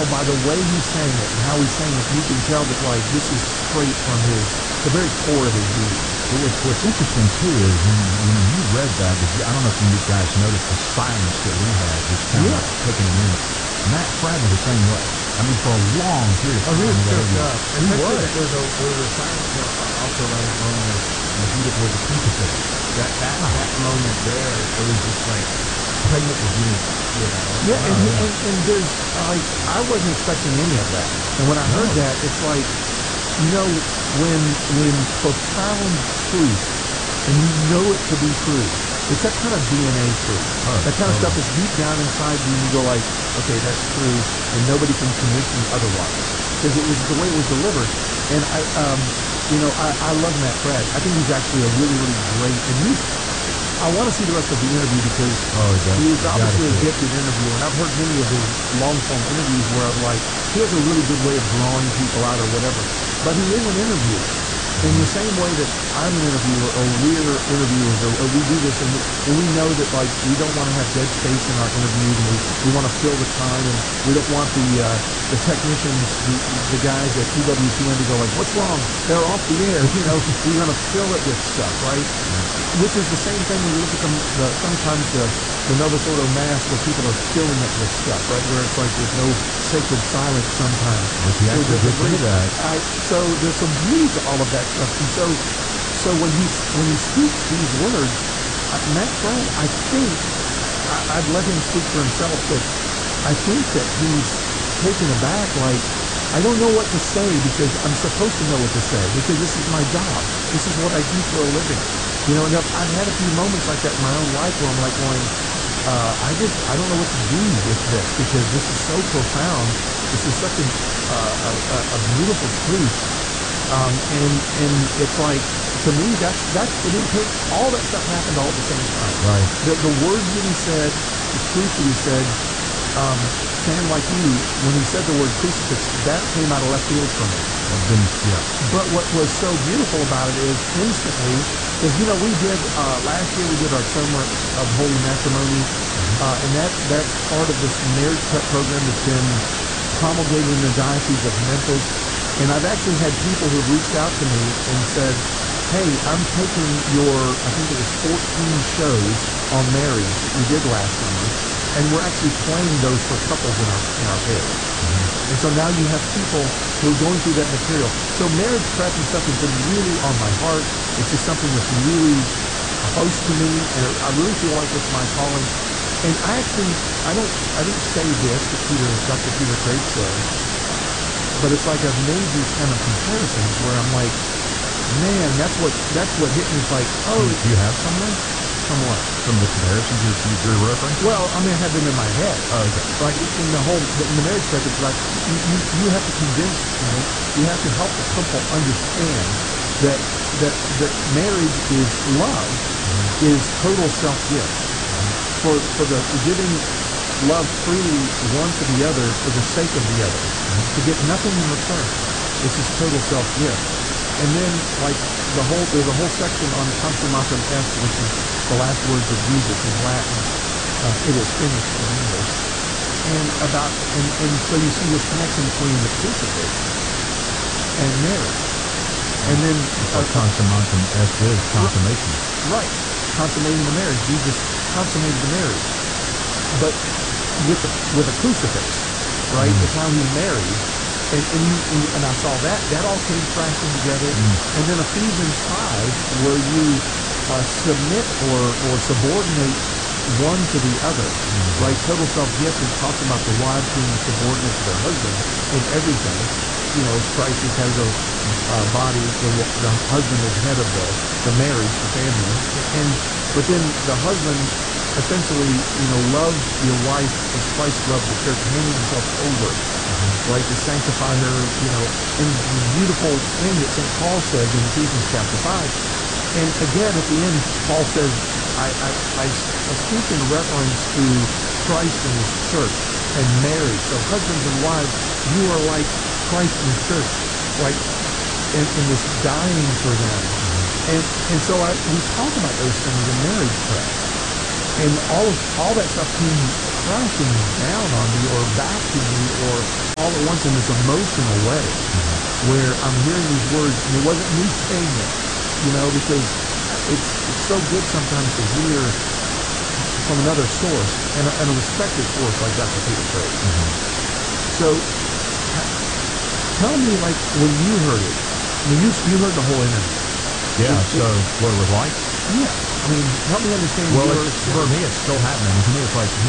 by the way he sang it and how he sang it, you can tell that like this is straight from the very core of his being. Well, what's interesting too is when you read that, I don't know if you guys noticed the silence that we had, just kind of taking it in. Matt Fradd was the same way. I mean, for a long period of time. He was choked up. He Especially was. that there was a silence also right at moment as he before the crucifix. That moment there, it was just like pregnant with unity. You know? Yeah, and there's like I wasn't expecting any of that, and when I heard that, it's like, you know, when profound truth and you know it to be true, it's that kind of DNA truth. That kind of stuff is deep down inside you, and you go like, okay, that's true, and nobody can convince me otherwise, because it was the way it was delivered. And I love Matt Fradd. I think he's actually a really, really great, and I want to see the rest of the interview because he's obviously a gifted interviewer, and I've heard many of his long-form interviews where I'm like, he has a really good way of drawing people out or whatever, but he is an interviewer. In the same way that I'm an interviewer, or we're interviewers, or we do this, and we know that like we don't want to have dead space in our interviews, and we want to fill the time, and we don't want the technicians, the guys at EWTN to go like, what's wrong? They're off the air. You know, we want to fill it with stuff, right? Which is the same thing when you look at sometimes the Novus Ordo Mass, where people are filling it with stuff, right? Where it's like there's no sacred silence sometimes. So there's some beauty to all of that stuff. And so when he speaks these words, Matt Fradd, I think, I'd let him speak for himself, but I think that he's taken aback, like, I don't know what to say because I'm supposed to know what to say because this is my job. This is what I do for a living. You know, and I've had a few moments like that in my own life where I'm like going, I don't know what to do with this because this is so profound. This is such a beautiful truth. And it's like, to me, that's it didn't take, all that stuff happened all at the same time. Right. The words that he said, the truth that he said, Sam, like you, when he said the word crucifix, that came out of left field for me. But what was so beautiful about it is instantly, because, you know, we did, last year we did our Summer of Holy Matrimony, and that's part of this marriage prep program that's been promulgated in the Diocese of Memphis. And I've actually had people who've reached out to me and said, hey, I'm taking your, I think it was 14 shows on marriage that we did last summer, and we're actually playing those for couples in our parish. And so now you have people who are going through that material. So marriage prep and stuff has been really on my heart. It's just something that's really close to me, and I really feel like it's my calling. And I didn't say this that Dr. Peter Craig said, but it's like I've made these kind of comparisons where I'm like, man, that's what hit me. It's like, oh, do you have some then? From what? From the comparisons you're referring? Well, I mean, I have them in my head. Oh, okay. Like in the marriage prep, it's like you have to convince, you have to help the couple understand that marriage is love, is total self-gift. For the giving love freely one to the other for the sake of the other, to get nothing in return. This is total self-gift. And then, like, there's a whole section on Consummatum Est, which is the last words of Jesus in Latin. It is finished in English. And so you see this connection between the crucifix and marriage. And then Consummatum Est is consummation. Right. Consummating the marriage. Jesus consummated the marriage. But with a crucifix, right? It's how he married. And I saw that all came crashing together. And then Ephesians 5, where you submit or subordinate one to the other, right? Total self-gift is talking about the wives being subordinate to their husband in everything. You know, as Christ is head of the body, the husband is head of the marriage, the family. But then the husband essentially, love your wife as Christ loved the church, handing himself over, right, to sanctify her, and the beautiful thing that St. Paul says in Ephesians chapter 5. And again, at the end, Paul says, I speak in reference to Christ and his church and marriage. So husbands and wives, you are like Christ and the church, right, in this dying for them. And so we talk about those things in marriage prep. And all that stuff came crashing down on me or back to me or all at once in this emotional way, where I'm hearing these words, and it wasn't me saying it, because it's so good sometimes to hear from another source and a respected source like Dr. Peter Praise. So tell me, like, when you heard it, I mean, you heard the whole interview. Yeah, so what it was like? Yeah. I mean, help me understand Well, your for me, it's still happening. To me, it's like he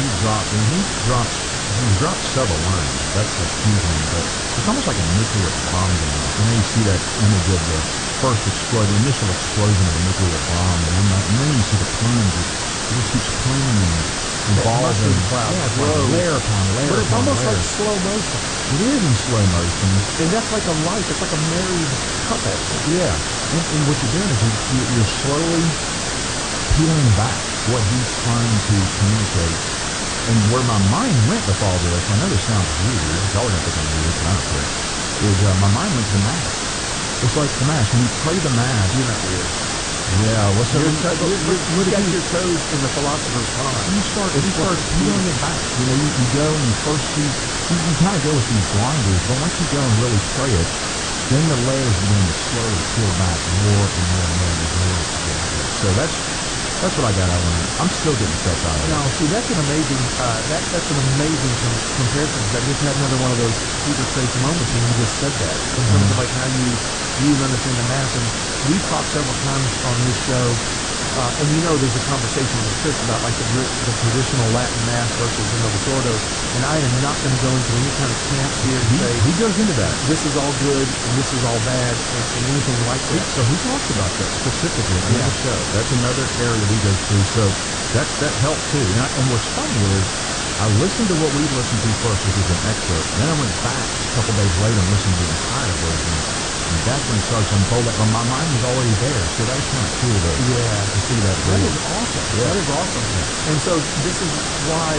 dropped several lines. That's the huge one, but it's almost like a nuclear bomb going off. And then you see that image of the first explosion, the initial explosion of a nuclear bomb, and then you see the plumes. It just keeps pluming and evolving. Mushroom cloud it's like layer upon layer but it's upon almost layer. like slow motion. It is in slow motion. And that's like a life. It's like a married couple. Yeah. And what you're doing is you're slowly peeling back what he's trying to communicate. And where my mind went with all this, I know this sounds weird, y'all are going to think I'm weird, but I don't care, is my mind went to the Mass. It's like the Mass. When you pray the Mass, You're not weird. yeah, what's up? You got your toes in the philosopher's pond. You start peeling it back. You go and you first see, you kind of go with these blinders, but once you go and really pray it, then the layers begin to slowly peel back more and more and more and more. So that's what I got out of it. I'm still getting stuff out of it. Now, see, that's an amazing, that's an amazing comparison. I just had another one of those Peter Praise moments when you just said that, in terms of like how you understand the Mass. And we've talked several times on this show, and there's a conversation in the church about like the traditional Latin Mass versus the Novus Ordo. And I am not going to go into any kind of camp here and say He goes into that. this is all good and this is all bad and anything like that. So he talks about that specifically in the show. That's another area that he goes through. So that helped too. And what's funny is I listened to what we listened to first, which is an excerpt. Then I went back a couple days later and listened to the entire version. And that's when it starts unfolding. But my mind was already there, so that was kind of cool to see that. That is awesome. Yeah. That is awesome. And so this is why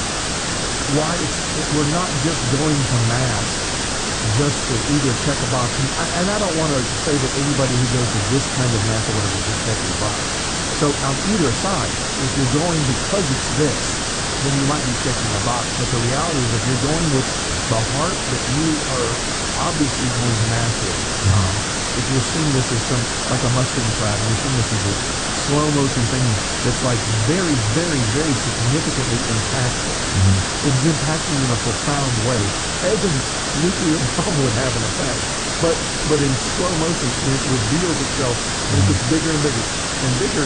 we're not just going to Mass just to either check a box. And I don't want to say that anybody who goes to this kind of Mass or whatever is just checking a box. So on either side, if you're going because it's this, then you might be checking a box. But the reality is if you're going with the heart that you are obviously going to Mass with, if you're seeing this as like a mushroom cloud, and you're seeing this as a slow motion thing that's like very, very, very significantly impactful. It's impacting you in a profound way. As a nuclear bomb would have an effect. But in slow motion, it reveals itself and it gets bigger and bigger and bigger.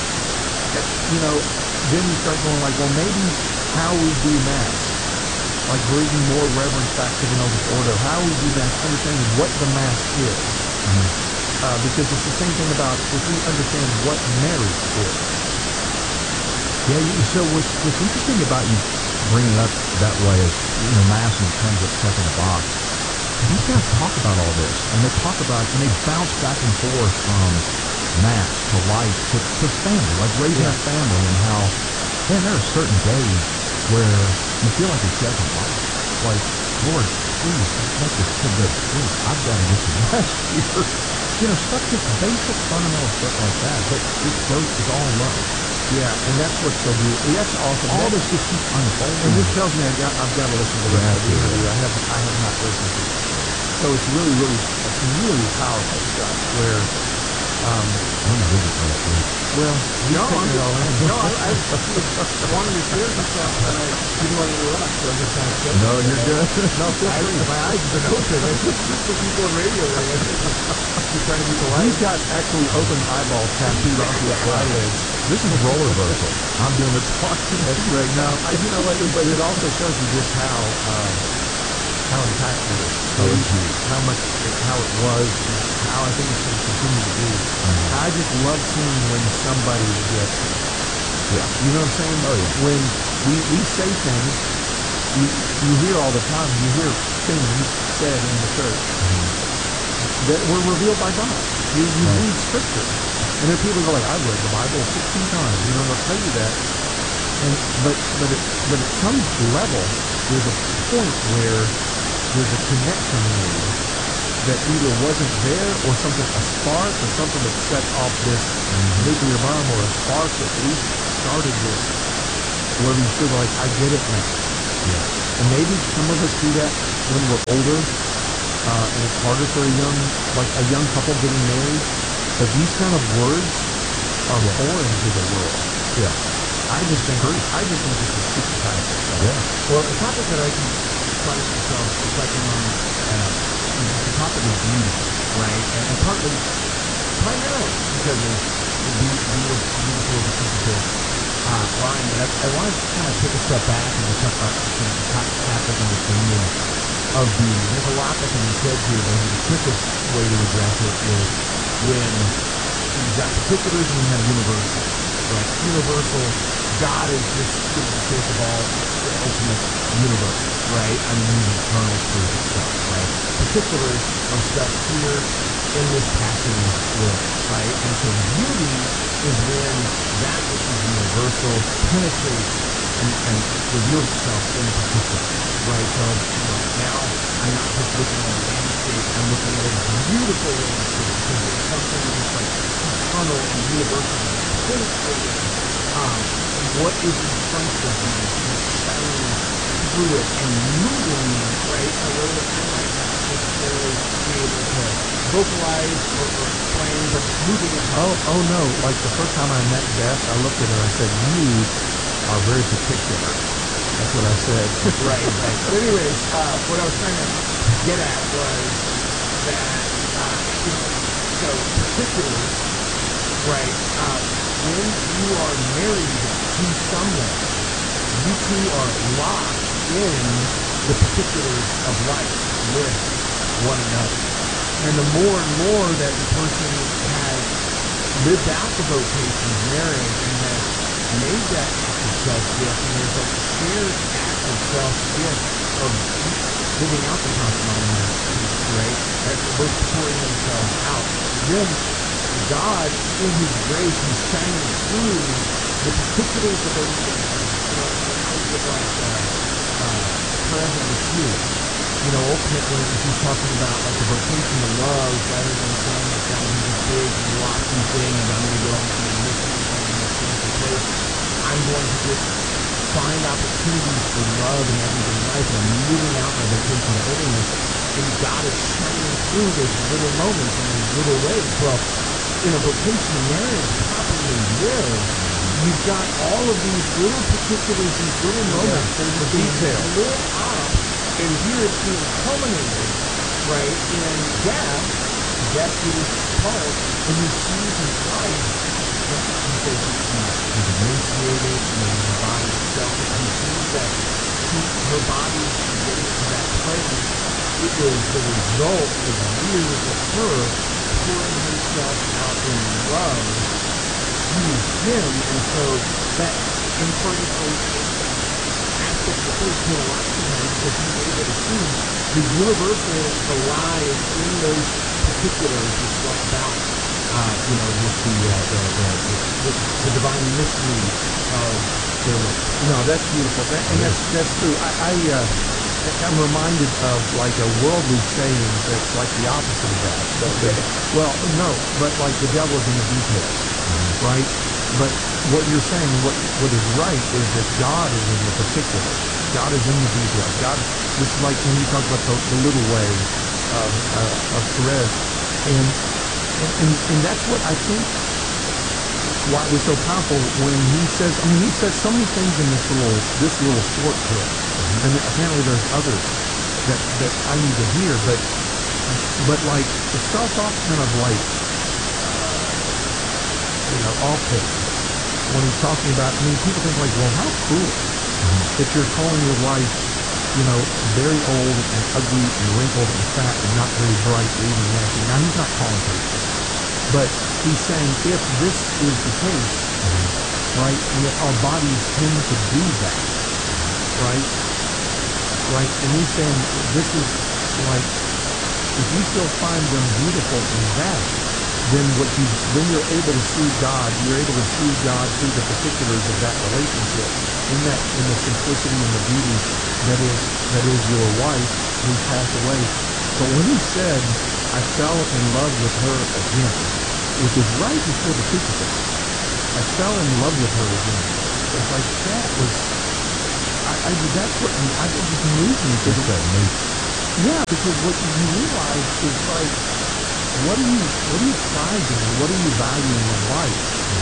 Then you start going like, well, maybe how we do Mass, like bringing more reverence back to the Novus Ordo, how we do Mass, understanding what the Mass is. Because it's the same thing about if we understand what marriage is. Yeah, so what's interesting about you bringing it up that way is, Mass in terms of checking a box. These guys talk about all this, and they talk about, and they bounce back and forth from Mass to life to family, like raising a family, and how, man, there are certain days where you feel like you're checking a box. Like, Lord, please, make this kid go to sleep. I've got to get some rest here. Stuff, just basic fundamental stuff like that, but it's all love. Yeah, and that's what's so beautiful. That's awesome. All this just keeps unfolding. And this tells me I've got to listen to the rest of the interview. I have not listened to it. So it's really powerful stuff where, well, No, he's taking it all in. I wanted to share some stuff, but I didn't want to interrupt, so I'm just kind of checking. No, you're good. No, feel free. My eyes have been open. It's just for people on radio. Just trying to be polite. He's got actually open eyeballs tattooed onto his eyelids. This is roller reversal. I'm doing the talking. That's great. Now, but it also shows you just how impactful it is. How it was, and how I think it's going to continue to be. I just love seeing when somebody gets it. Yeah. You know what I'm saying? Oh, yeah. When we say things, you hear all the time, you hear things said in the church that were revealed by God. You read Scripture, and there are people who go like, I've read the Bible 16 times. They'll tell you that. But at some level, there's a point where there's a connection made that either wasn't there or a spark or something that set off this nuclear bomb, or a spark that at least started this, where you feel like, I get it now. Yeah. And maybe some of us do that when we're older, and it's harder for a young couple getting married. But these kind of words are foreign to the world. Yeah. I just think this is super powerful stuff. Yeah. Well, a topic that I keep finding myself reflecting on is the topic of beauty, right? And primarily because of the beautiful appreciative line. But I want to kind of take a step back and just talk about some Catholic understanding of beauty. There's a lot that can be said here, but I think the quickest way to address it is when you've got particulars and you have universals, right? Universal, God is just, the source of all, the ultimate universe, right? I mean, he's eternal truth itself, right? Particulars are stuff here in this passing world, right? And so beauty is when that which is universal penetrates and reveals itself in a particular, right? So, now I'm not just looking at a landscape, I'm looking at a beautiful landscape because there's something just like eternal and universal that is penetrating what is in front of me and shining through it and moving me, right, in a way that I might not necessarily be able to vocalize or explain, but it's moving it. Oh no! Like the first time I met Beth, I looked at her. I said, "You are very particular." That's what I said. Right. But anyways, what I was trying to get at was that, so particulars, right, when you are married to someone, you two are locked in the particulars of life with one another. And the more and more that the person has lived out the vocation of marriage and has made that act of self-gift, and there's a shared act of self-gift of each living out the cosmonaut piece, right? That they're both pouring themselves out. Then God, in His grace, is shining through the particulars of their living. I would like Perez and Lucille. Ultimately, she's talking about like the vocation to love rather than saying it's got to be this big, lofty thing and I'm going to go and be in this fancy place. I'm going to just find opportunities for love in everyday life, and I'm living out my vocation to holiness. And God is shining through those little moments in those little ways. Well, in a vocation to marriage, properly lived, you've got all of these little particulars, these little moments, there's the detail lit up. And here it's being culminated, right, in Gab is Paul, and he sees his wife, and he says he's emaciated, her body itself, and he sees that her body getting to that place, it was the result of years of her pouring herself out in love to him, and so that incarnate aspect of faith came alive to him because he was able to see the universal alive in those particulars which brought about, just the divine mystery of their life. No, that's beautiful, and that's true. I'm reminded of like a worldly saying that's like the opposite of that. But like the devil is in the details, right? But what you're saying, what is right is that God is in the particulars. God is in the details. This is like when you talk about the little way of Perez, and that's what I think. Why it was so powerful when he says so many things in this little short clip, and apparently there's others that I need to hear, but like it starts off kind of like off page when he's talking about. People think like, well, how cruel that you're calling your wife, very old and ugly and wrinkled and fat and not very bright, leaving nasty. Now he's not calling her that. But he's saying if this is the case, right, our bodies tend to do that, right? And he's saying this is like, if you still find them beautiful in that, then you're able to see God. You're able to see God through the particulars of that relationship, in the simplicity and the beauty that is your wife who's passed away. But when he said, I fell in love with her again, which was right before the crucifix. I fell in love with her again. It's like that was, that's what I think just moved me. Just that Yeah, because what you realize is like, what are you prizing? What are you valuing in life?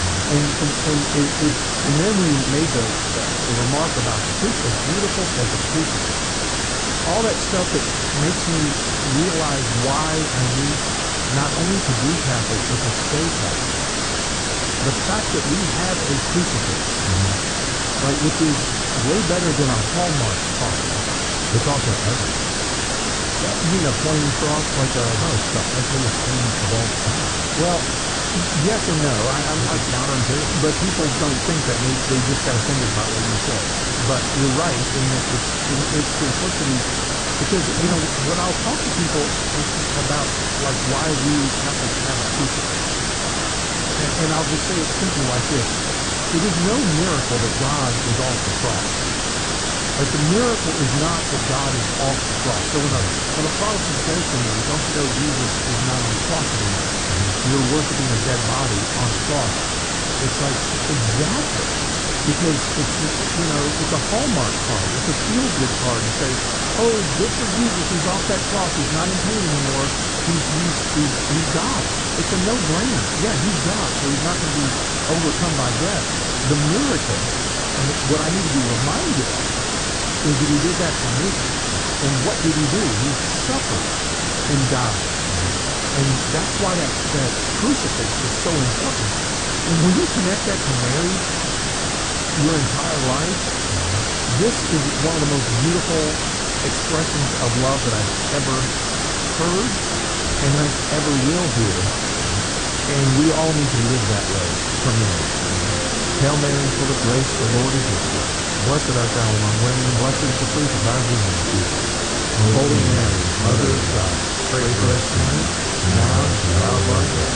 And then we made the remark about the crucifix, as beautiful as a crucifix. All that stuff that makes me realize why I need not only to be Catholic, but to stay Catholic. The fact that we have a crucifix, right, which is way better than a Hallmark card. It's also ugly. You mean a plain cross, like a... No, it's the ugliest thing of all time. Well, yes and no. I'm counterintuitive. but people don't think that. They just got offended by what you said. But you're right in that it's simplicity. Because, when I'll talk to people about, like, why we Catholics have a crucifix, and I'll just say it simply like this. It is no miracle that God is off the cross. Like, the miracle is not that God is off the cross. So when a Protestant says to me, don't you know Jesus is not on the cross anymore? You're worshiping a dead body on the cross. It's like, exactly. Because it's a Hallmark card. It's a feel-good card to say, oh, good for Jesus. He's off that cross. He's not in pain anymore. He's God. It's a no-brainer. Yeah, he's God, so he's not going to be overcome by death. The miracle, and what I need to be reminded of, is that he did that for me. And what did he do? He suffered and died. And that's why that crucifix is so important. And when you connect that to Mary, your entire life, this is one of the most beautiful expressions of love that I've ever heard and I ever will hear. And we all need to live that way for Mary. Hail Mary, full of grace, the Lord is with you. Blessed art thou among women, and blessed is the fruit of thy womb, Jesus. Holy Mary, Mother of God, pray for us sinners, now and at the hour of our death.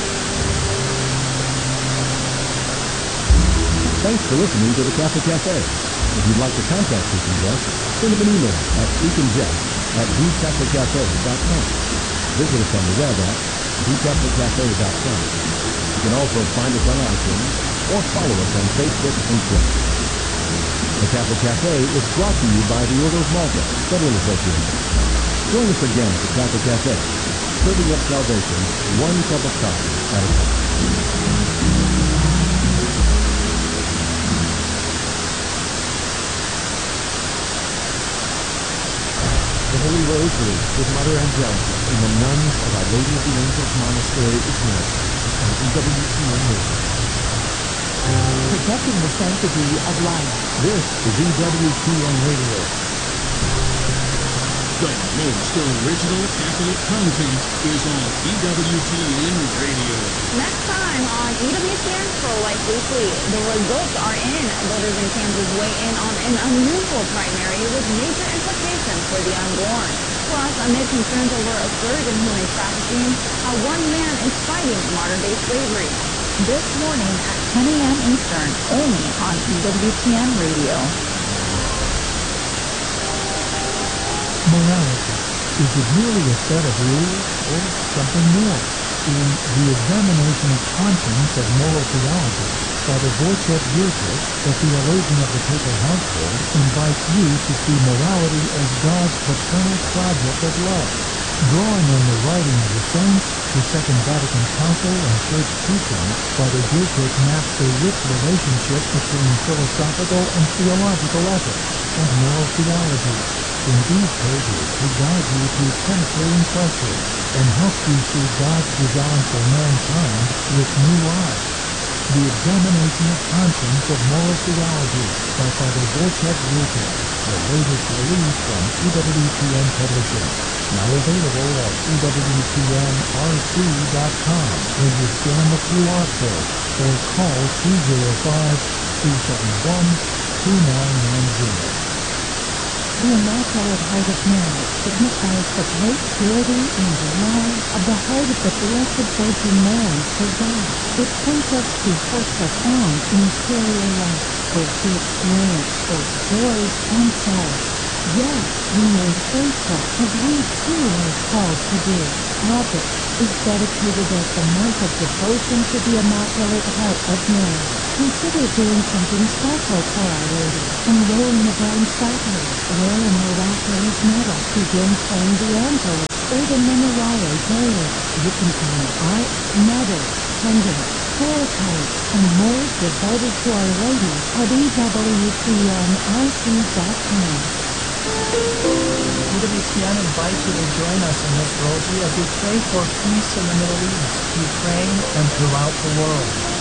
Thanks for listening to the Catholic Cafe. If you'd like to contact Deacon Jeff, send him an email at deaconjeff@thecatholiccafe.com. Visit us on the web at thecatholiccafe.com. You can also find us on iTunes or follow us on Facebook and Twitter. The Catholic Cafe is brought to you by the Order of Malta, Federal Association. Join us again at the Catholic Cafe, serving up salvation one cup of coffee at a time. The Holy Rosary with Mother Angelica and the nuns of Our Lady of the Angels Monastery is next on EWTN Radio. Protecting the sanctity of life. This is EWTN Radio. The most original Catholic content is on EWTN Radio. Next time on EWTN Pro-Life Weekly, the results are in. Voters in Kansas weigh in on an unusual primary with major implications for the unborn. Plus, amid concerns over a surge in human trafficking, how one man is fighting modern-day slavery. This morning at 10 a.m. Eastern, only on EWTN Radio. Morality. Is it merely a set of rules or something more? In The Examination of Conscience of Moral Theology, Father Wojciech Giertych, a theologian of the Papal Household, invites you to see morality as God's paternal project of love. Drawing on the writing of the saints, the Second Vatican Council, and church teaching, Father Giertych maps the rich relationship between philosophical and theological ethics and moral theology. In these pages, he guides you through penetrating questions and helps you see God's design for mankind with new eyes. The Examination of Conscience of Moral Theology by Father Wojciech Giertych, the latest release from EWTN Publishing. Now available at EWTNRC.com when you scan the QR code or call 205-271-2990. The Immaculate Heart of Mary signifies the great purity and delight of the heart of the Blessed Virgin Mary for God. It points us to her profound interior life, where she experienced both joys and sorrows. Yes, remain faithful as we too are called to do. August is dedicated as the month of devotion to the Immaculate Heart of Mary. Consider doing something special for Our Lady and wearing the brown sapphire. Wear a miraculous medal. Begin playing the angelus or the Menowire daily. You can find art, medals, pendants, prayer cards, and more devoted to Our Lady at EWTNIC.com. EWTN invites you to join us in this rosary as we pray for peace in the Middle East, Ukraine, and throughout the world.